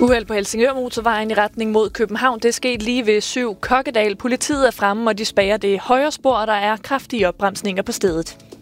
Uheld på Helsingør Motorvejen i retning mod København. Det er sket lige ved 7 Kokkedal. Politiet er fremme, og de spærrer det højre spor, og der er kraftige opbremsninger på stedet.